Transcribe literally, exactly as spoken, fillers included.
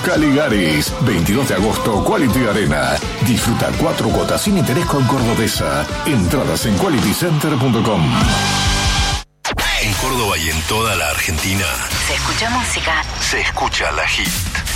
Caligaris, veintidós de agosto, Quality Arena. Disfruta cuatro cuotas sin interés con Cordobesa. Entradas en quality center punto com. En Córdoba y en toda la Argentina se escucha música. Se escucha La Hit.